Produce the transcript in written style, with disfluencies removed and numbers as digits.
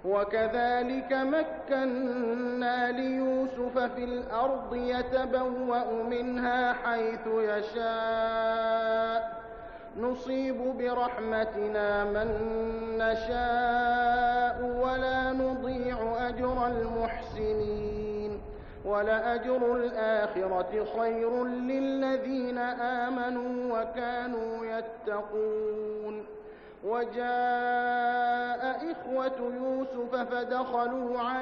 وكذلك مكنا ليوسف في الأرض يتبوأ منها حيث يشاء نصيب برحمتنا من نشاء ولا نضيع أجر المحسنين ولأجر الآخرة خير للذين آمنوا وكانوا يتقون وجاء إخوة يوسف فدخلوا عليه